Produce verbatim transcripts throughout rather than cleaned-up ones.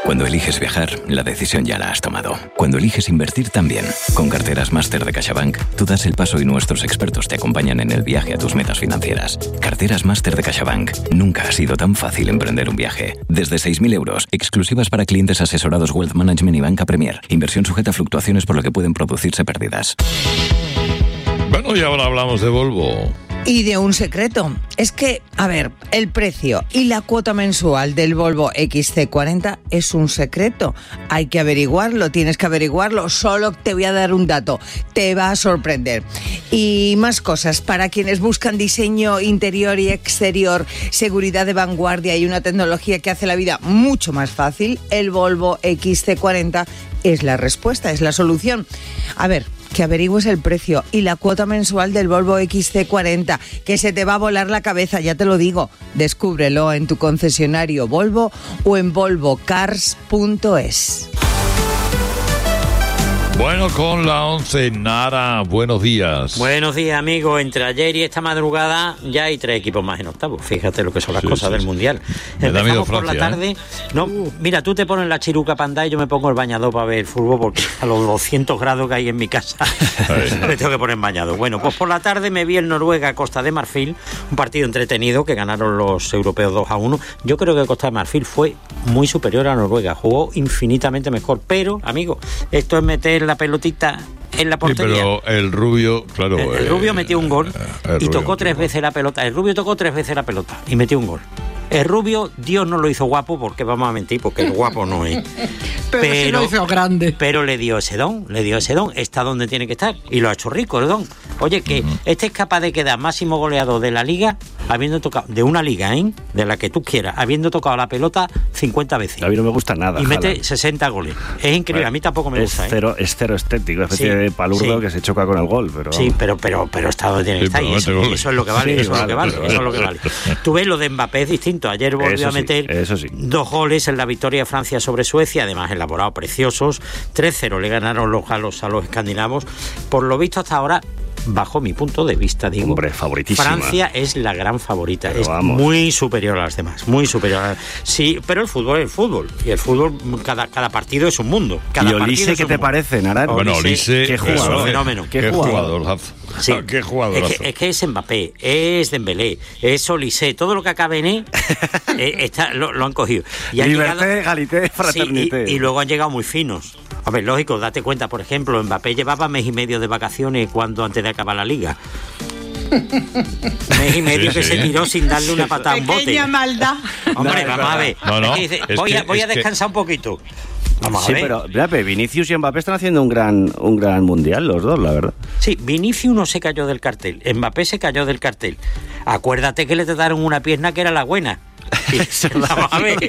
Cuando eliges viajar, la decisión ya la has tomado. Cuando eliges invertir también. Con carteras Máster de CaixaBank, tú das el paso y nuestros expertos te acompañan en el viaje a tus metas financieras. Carteras Máster de CaixaBank. Nunca ha sido tan fácil emprender un viaje. Desde seis mil euros, exclusivas para clientes asesorados Wealth Management y Banca Premier. Inversión sujeta a fluctuaciones por lo que pueden producirse pérdidas. Bueno, y ahora hablamos de Volvo. Y de un secreto. Es que, a ver, el precio y la cuota mensual del Volvo equis ce cuarenta es un secreto. Hay que averiguarlo, tienes que averiguarlo. Solo te voy a dar un dato. Te va a sorprender. Y más cosas. Para quienes buscan diseño interior y exterior, seguridad de vanguardia y una tecnología que hace la vida mucho más fácil, el Volvo equis ce cuarenta es la respuesta, es la solución. A ver, que averigües el precio y la cuota mensual del Volvo equis ce cuarenta, que se te va a volar la cabeza, ya te lo digo. Descúbrelo en tu concesionario Volvo o en volvo cars punto es. Bueno, con la once, Nara, buenos días. Buenos días, amigos. Entre ayer y esta madrugada ya hay tres equipos más en octavos. Fíjate lo que son las sí, cosas sí, del sí. Mundial. Me Empezamos Francia, por la tarde. ¿eh? No, mira, tú te pones la chiruca panda y yo me pongo el bañador para ver el fútbol porque a los doscientos grados que hay en mi casa me tengo que poner bañado. Bueno, pues por la tarde me vi el Noruega-Costa de Marfil, un partido entretenido que ganaron los europeos dos a uno. Yo creo que Costa de Marfil fue muy superior a Noruega, jugó infinitamente mejor, pero, amigo, esto es meter la pelotita en la portería. Sí, pero el Rubio, claro. El, el Rubio eh, metió un gol y tocó tres gol. veces la pelota. El Rubio tocó tres veces la pelota y metió un gol. El Rubio, Dios no lo hizo guapo, porque vamos a mentir, porque el guapo no es. pero, pero sí lo hizo grande. Pero le dio ese don, le dio ese don, está donde tiene que estar y lo ha hecho rico el don. Oye, que uh-huh. este es capaz de quedar máximo goleador de la liga, habiendo tocado, de una liga, ¿eh? De la que tú quieras, habiendo tocado la pelota cincuenta veces. A mí no me gusta nada. Y jala. mete sesenta goles. Es increíble, bueno, a mí tampoco me es gusta. Cero, ¿eh? Es cero estético, es especie sí, de palurdo sí. que se choca con el gol. Pero... Sí, pero, pero, pero está donde tiene que sí, estar y eso, eso es lo que vale, sí, eso vale, es lo que vale, vale, eso es lo que vale. Tú ves lo de Mbappé es distinto. Ayer volvió eso a meter sí, sí. dos goles en la victoria de Francia sobre Suecia, además elaborados, preciosos. tres cero le ganaron los galos a los escandinavos. Por lo visto hasta ahora, bajo mi punto de vista, digo, hombre, favoritísima. Francia es la gran favorita, pero es vamos. muy superior a las demás, muy superior a... Sí, pero el fútbol es el fútbol, y el fútbol, cada, cada partido es un mundo. Cada ¿Y Olise qué te mundo. parece, Nara? Bueno, Olise, qué jugador, es un fenómeno. Qué, qué jugador. jugador. Sí. Qué jugador. Es que, es que es Mbappé, es Dembélé, es Olise, todo lo que acabe en E, eh, está, lo, lo han cogido. Y han Liberté, llegado, Galité, Fraternité. Sí, y, y luego han llegado muy finos. A ver, lógico, date cuenta, por ejemplo, Mbappé llevaba mes y medio de vacaciones cuando antes de acabar la liga. Mes y medio sí, que sí. se tiró sin darle una patada a un bote. Pequeña maldad. Hombre, no, vamos a ver. No, no, es que dice, es voy, que, a, voy a descansar que... un poquito. Vamos sí, a ver. pero mira, Vinicius y Mbappé están haciendo un gran, un gran mundial, los dos, la verdad. Sí, Vinicius no se cayó del cartel, Mbappé se cayó del cartel. Acuérdate que le trataron una pierna que era la buena. Vamos a ver.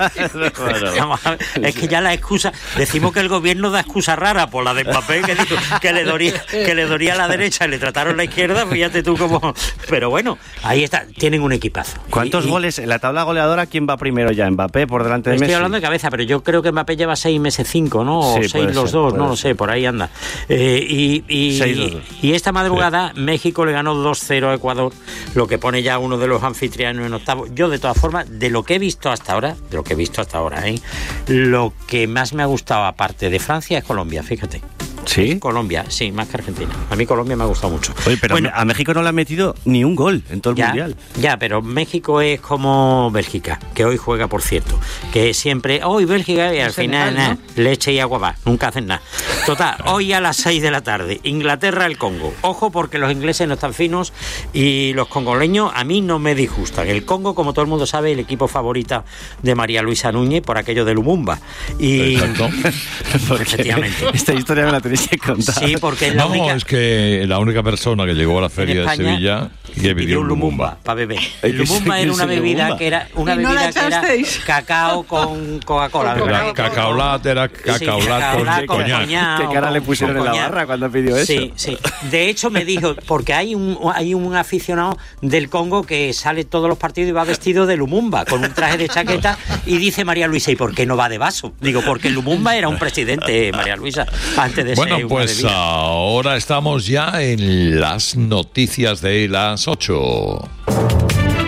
Vamos a ver. Es que ya la excusa, decimos que el gobierno da excusa rara por la de Mbappé, que, dijo, que le dolía, que le dolía la derecha y le trataron la izquierda, fíjate tú cómo. Pero bueno, ahí está, tienen un equipazo. ¿Cuántos y, y... goles en la tabla goleadora? ¿Quién va primero ya? ¿Mbappé por delante de Estoy Messi? Estoy hablando de cabeza, pero yo creo que Mbappé lleva seis meses cinco, ¿no? O sí, seis los ser, dos, no ser. lo sé, por ahí anda. Eh, y, y, seis, dos, dos. y esta madrugada sí. México le ganó dos cero a Ecuador, lo que pone ya uno de los anfitriones en octavo. Yo, de todas formas, de lo que he visto hasta ahora, de lo que he visto hasta ahora, ¿eh? Lo que más me ha gustado, aparte de Francia, es Colombia, fíjate. ¿Sí? Colombia, sí, más que Argentina. A mí Colombia me ha gustado mucho. Oye, pero bueno, a México no le ha metido ni un gol en todo el ya, mundial. Ya, pero México es como Bélgica, que hoy juega, por cierto, que siempre, hoy Bélgica, y al final, nada, ¿no? Leche y agua va, nunca hacen nada. Total, hoy a las seis de la tarde, Inglaterra, el Congo. Ojo, porque los ingleses no están finos y los congoleños a mí no me disgustan. El Congo, como todo el mundo sabe, el equipo favorito de María Luisa Núñez, por aquello de Lumumba. Y efectivamente. Esta historia me la tenéis que contar. Sí, porque es la no, única... es que la única persona que llegó a la feria de Sevilla y que pidió un Lumumba para beber. El Lumumba era una bebida que era una bebida que era cacao con Coca-Cola. Era cacao latte, era cacao latte con coñac. ¿Qué cara le pusieron en la barra cuando pidió eso? Sí, sí. De hecho me dijo, porque hay un hay un aficionado del Congo que sale todos los partidos y va vestido de Lumumba, con un traje de chaqueta, y dice María Luisa, ¿y por qué no va de vaso? Digo, porque Lumumba era un presidente, María Luisa, antes de bueno, ser una pues bebida. Ahora estamos ya en las noticias de las ocho.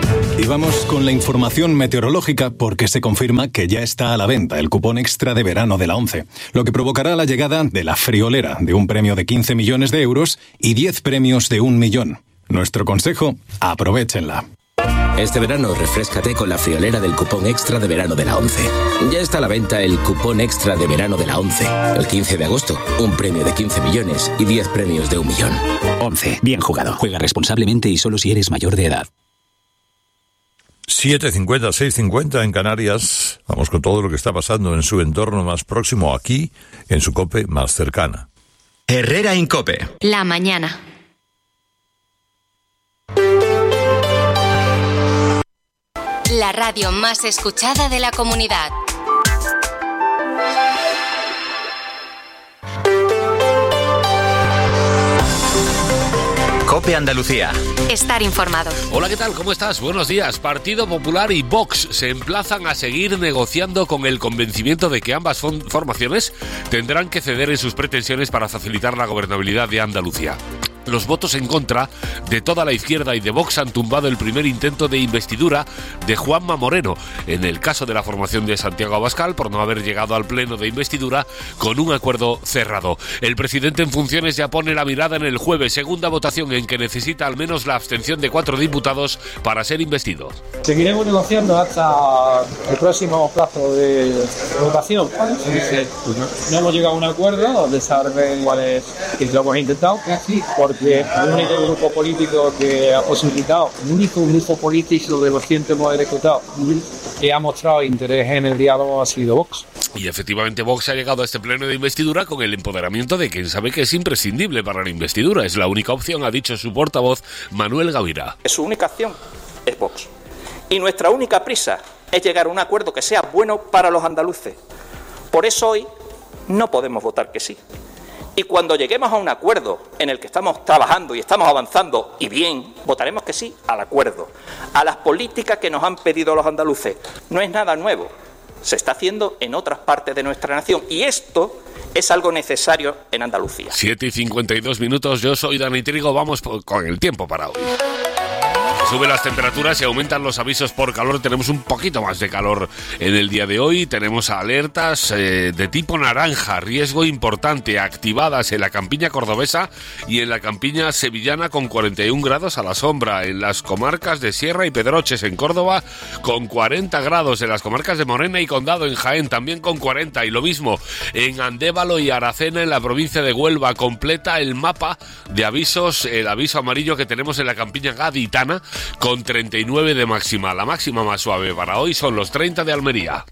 Y vamos con la información meteorológica porque se confirma que ya está a la venta el cupón extra de verano de la ONCE, lo que provocará la llegada de la friolera de un premio de quince millones de euros y diez premios de un millón. Nuestro consejo, aprovéchenla. Este verano refréscate con la friolera del cupón extra de verano de la ONCE. Ya está a la venta el cupón extra de verano de la ONCE. El quince de agosto, un premio de quince millones y diez premios de un millón. ONCE, bien jugado. Juega responsablemente y solo si eres mayor de edad. siete cincuenta, seis cincuenta en Canarias. Vamos con todo lo que está pasando en su entorno más próximo, aquí, en su COPE más cercana. Herrera en COPE. La mañana. La radio más escuchada de la comunidad. COPE Andalucía. Estar informado. Hola, ¿qué tal? ¿Cómo estás? Buenos días. Partido Popular y Vox se emplazan a seguir negociando con el convencimiento de que ambas formaciones tendrán que ceder en sus pretensiones para facilitar la gobernabilidad de Andalucía. Los votos en contra de toda la izquierda y de Vox han tumbado el primer intento de investidura de Juanma Moreno, en el caso de la formación de Santiago Abascal, por no haber llegado al pleno de investidura con un acuerdo cerrado. El presidente en funciones ya pone la mirada en el jueves, segunda votación en que necesita al menos la abstención de cuatro diputados para ser investido. Seguiremos negociando hasta el próximo plazo de votación. No hemos llegado a un acuerdo, de saber cuál es, que lo hemos intentado, porque el único grupo político que ha posibilitado, el único grupo político de los cientos hemos ejecutado que ha mostrado interés en el diálogo ha sido Vox. Y efectivamente Vox ha llegado a este pleno de investidura con el empoderamiento de quien sabe que es imprescindible para la investidura. Es la única opción, ha dicho su portavoz Manuel Gavira. Su única acción es Vox. Y nuestra única prisa es llegar a un acuerdo que sea bueno para los andaluces. Por eso hoy no podemos votar que sí. Y cuando lleguemos a un acuerdo en el que estamos trabajando y estamos avanzando, y bien, votaremos que sí al acuerdo, a las políticas que nos han pedido los andaluces. No es nada nuevo, se está haciendo en otras partes de nuestra nación y esto es algo necesario en Andalucía. siete y cincuenta y dos minutos, yo soy Dani Trigo, vamos con el tiempo para hoy. Suben las temperaturas y aumentan los avisos por calor. Tenemos un poquito más de calor en el día de hoy. Tenemos alertas eh, de tipo naranja, riesgo importante, activadas en la campiña cordobesa y en la campiña sevillana con cuarenta y un grados a la sombra. En las comarcas de Sierra y Pedroches en Córdoba con cuarenta grados. En las comarcas de Morena y Condado en Jaén también con cuarenta. Y lo mismo en Andévalo y Aracena en la provincia de Huelva. Completa el mapa de avisos, el aviso amarillo que tenemos en la campiña gaditana con treinta y nueve de máxima. La máxima más suave para hoy son los treinta de Almería.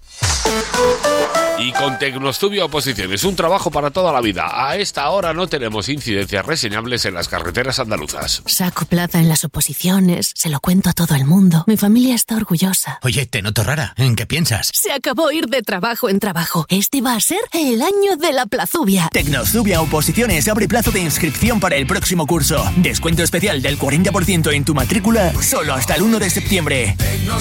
Y con Tecnostudio Oposiciones, un trabajo para toda la vida. A esta hora no tenemos incidencias reseñables en las carreteras andaluzas. Saco plaza en las oposiciones, se lo cuento a todo el mundo. Mi familia está orgullosa. Oye, te noto rara. ¿En qué piensas? Se acabó ir de trabajo en trabajo. Este va a ser el año de la plazubia. Tecnostudio Oposiciones abre plazo de inscripción para el próximo curso. Descuento especial del cuarenta por ciento en tu matrícula solo hasta el uno de septiembre.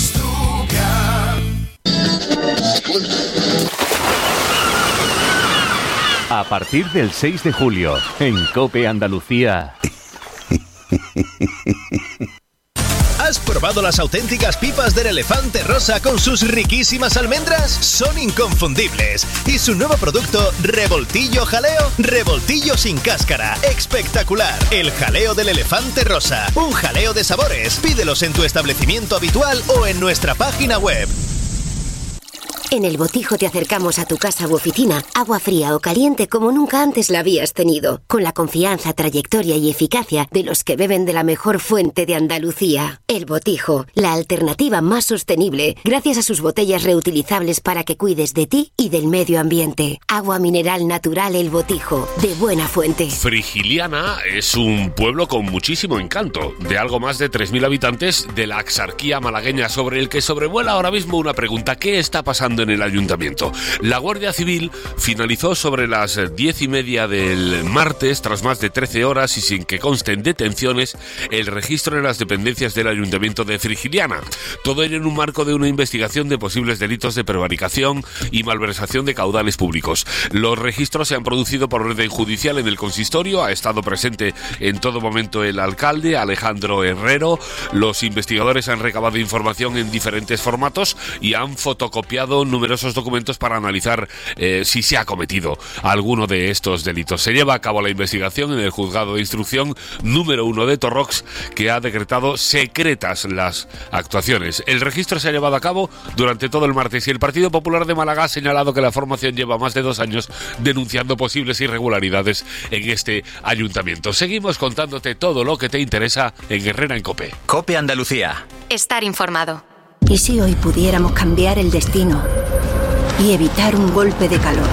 A partir del seis de julio, en COPE Andalucía. ¿Has probado las auténticas pipas del Elefante Rosa con sus riquísimas almendras? Son inconfundibles. Y su nuevo producto, Revoltillo Jaleo, revoltillo sin cáscara. Espectacular. El jaleo del Elefante Rosa. Un jaleo de sabores. Pídelos en tu establecimiento habitual o en nuestra página web. En El Botijo te acercamos a tu casa u oficina agua fría o caliente como nunca antes la habías tenido, con la confianza, trayectoria y eficacia de los que beben de la mejor fuente de Andalucía. El Botijo, la alternativa más sostenible, gracias a sus botellas reutilizables para que cuides de ti y del medio ambiente. Agua mineral natural El Botijo, de buena fuente. Frigiliana es un pueblo con muchísimo encanto, de algo más de tres mil habitantes de la axarquía malagueña, sobre el que sobrevuela ahora mismo una pregunta: ¿qué está pasando funcionando en el ayuntamiento. La Guardia Civil finalizó sobre las diez y media del martes, tras más de trece horas y sin que consten detenciones, el registro en las dependencias del ayuntamiento de Frigiliana. Todo ello en un marco de una investigación de posibles delitos de prevaricación y malversación de caudales públicos. Los registros se han producido por orden judicial en el consistorio. Ha estado presente en todo momento el alcalde, Alejandro Herrero. Los investigadores han recabado información en diferentes formatos y han fotocopiado numerosos documentos para analizar eh, si se ha cometido alguno de estos delitos. Se lleva a cabo la investigación en el juzgado de instrucción número uno de Torrox, que ha decretado secretas las actuaciones. El registro se ha llevado a cabo durante todo el martes y el Partido Popular de Málaga ha señalado que la formación lleva más de dos años denunciando posibles irregularidades en este ayuntamiento. Seguimos contándote todo lo que te interesa en Herrera en COPE. COPE Andalucía. Estar informado. ¿Y si hoy pudiéramos cambiar el destino y evitar un golpe de calor?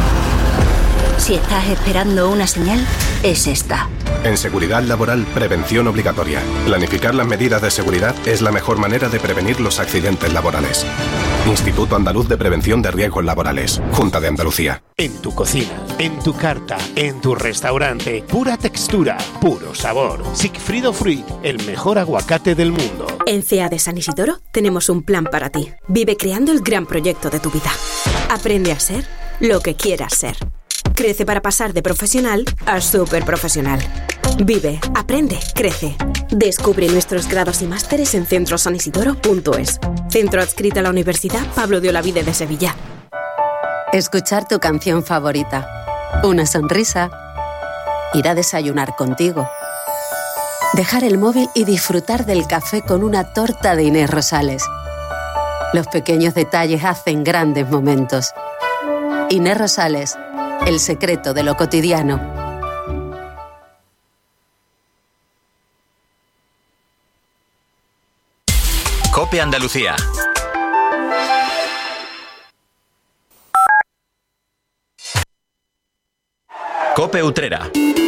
Si estás esperando una señal, es esta. En seguridad laboral, prevención obligatoria. Planificar las medidas de seguridad es la mejor manera de prevenir los accidentes laborales. Instituto Andaluz de Prevención de Riesgos Laborales. Junta de Andalucía. En tu cocina, en tu carta, en tu restaurante, pura textura, puro sabor. Sigfrido Fruit, el mejor aguacate del mundo. En C E A de San Isidoro tenemos un plan para ti. Vive creando el gran proyecto de tu vida. Aprende a ser lo que quieras ser. Crece para pasar de profesional a súper profesional. Vive, aprende, crece. Descubre nuestros grados y másteres en centro san isidoro punto es. Centro adscrito a la Universidad Pablo de Olavide de Sevilla. Escuchar tu canción favorita. Una sonrisa. Ir a desayunar contigo. Dejar el móvil y disfrutar del café con una torta de Inés Rosales. Los pequeños detalles hacen grandes momentos. Inés Rosales. El secreto de lo cotidiano. COPE Andalucía. COPE Utrera.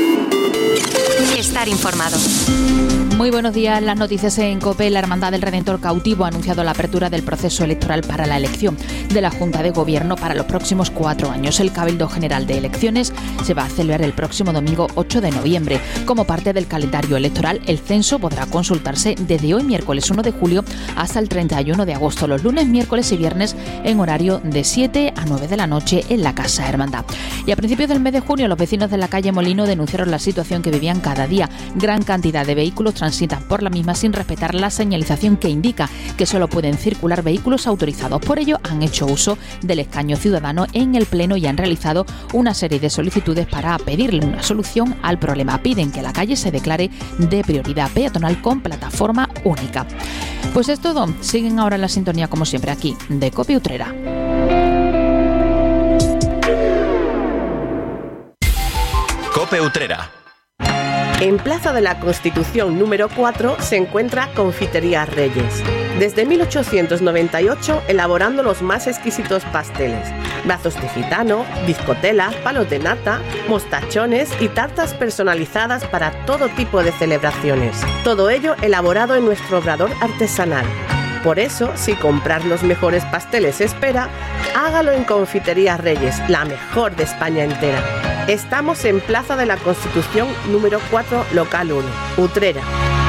Estar informado. Muy buenos días. Las noticias en COPE. La Hermandad del Redentor Cautivo ha anunciado la apertura del proceso electoral para la elección de la Junta de Gobierno para los próximos cuatro años. El Cabildo General de Elecciones se va a celebrar el próximo domingo ocho de noviembre. Como parte del calendario electoral, el censo podrá consultarse desde hoy, miércoles uno de julio, hasta el treinta y uno de agosto. Los lunes, miércoles y viernes en horario de siete a nueve de la noche en la Casa Hermandad. Y a principios del mes de junio, los vecinos de la calle Molino denunciaron la situación que vivían cada día. Gran cantidad de vehículos transitan por la misma sin respetar la señalización que indica que solo pueden circular vehículos autorizados. Por ello, han hecho uso del escaño ciudadano en el Pleno y han realizado una serie de solicitudes para pedirle una solución al problema. Piden que la calle se declare de prioridad peatonal con plataforma única. Pues es todo. Siguen ahora en la sintonía, como siempre, aquí de COPE Utrera. COPE Utrera. En Plaza de la Constitución número cuatro se encuentra Confitería Reyes. Desde mil ochocientos noventa y ocho elaborando los más exquisitos pasteles, brazos de gitano, bizcotelas, palos de nata, mostachones y tartas personalizadas para todo tipo de celebraciones. Todo ello elaborado en nuestro obrador artesanal. Por eso, si comprar los mejores pasteles espera, hágalo en Confitería Reyes, la mejor de España entera. Estamos en Plaza de la Constitución número cuatro, local uno, Utrera.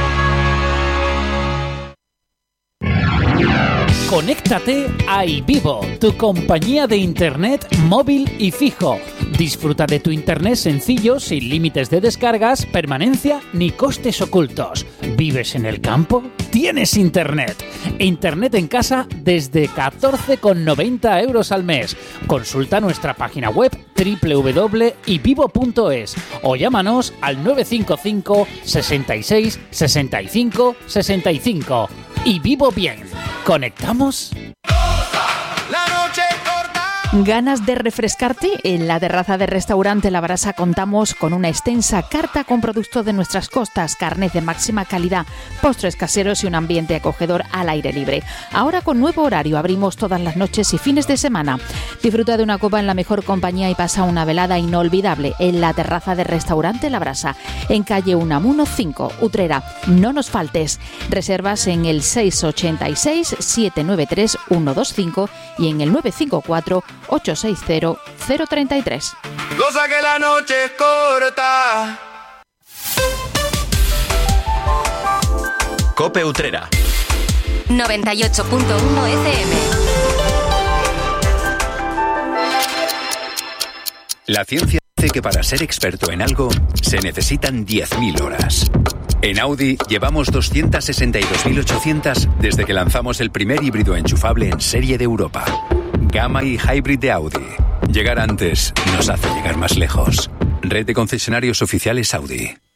Conéctate a iVivo, tu compañía de internet móvil y fijo. Disfruta de tu internet sencillo, sin límites de descargas, permanencia ni costes ocultos. ¿Vives en el campo? Tienes internet. Internet en casa desde catorce con noventa euros al mes. Consulta nuestra página web doble u doble u doble u punto ivivo punto es o llámanos al nueve cinco cinco, sesenta y seis, sesenta y cinco, sesenta y cinco. Y vivo bien. ¿Conectamos? ¿Ganas de refrescarte? En la terraza del restaurante La Brasa contamos con una extensa carta con productos de nuestras costas, carnes de máxima calidad, postres caseros y un ambiente acogedor al aire libre. Ahora con nuevo horario, abrimos todas las noches y fines de semana. Disfruta de una copa en la mejor compañía y pasa una velada inolvidable en la terraza del restaurante La Brasa, en calle Unamuno cinco, Utrera. No nos faltes. Reservas en el seis ocho seis, siete nueve tres, uno dos cinco y en el nueve cinco cuatro, ocho seis cero, cero tres tres. Goza que la noche es corta. Cope Utrera. noventa y ocho punto uno F M. La ciencia dice que para ser experto en algo se necesitan diez mil horas. En Audi llevamos doscientas sesenta y dos mil ochocientas desde que lanzamos el primer híbrido enchufable en serie de Europa. Gamma y Hybrid de Audi. Llegar antes nos hace llegar más lejos. Red de concesionarios oficiales Audi.